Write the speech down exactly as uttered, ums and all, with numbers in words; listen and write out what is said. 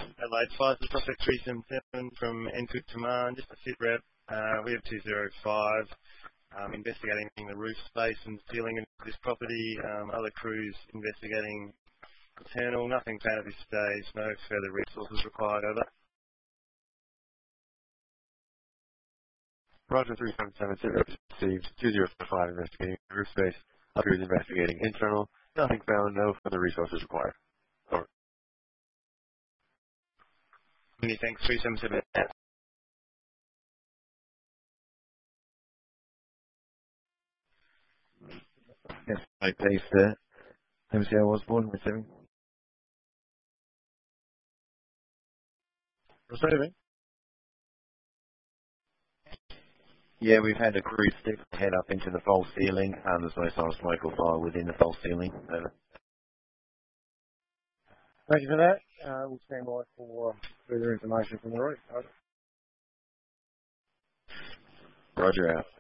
Adelaide Fires, the prospect three seven seven from Enfield Command, just a sit rep. Uh, we have two zero five, um, investigating the roof space and ceiling of this property. Um, other crews investigating internal, nothing found at this stage, no further resources required, over. Roger three seven seven, sit rep received, two zero five investigating roof space, other crews investigating internal, nothing found, no further resources required. Over. Many thanks, three seven seven. Yes, I placed there. M C L Osborne receiving. Receiving. Yeah, we've had a crew stick head up into the false ceiling, and there's no sign of smoke or fire within the false ceiling. Over. Thank you for that. Uh, we'll stand by for further information from the roof. Over. Roger out.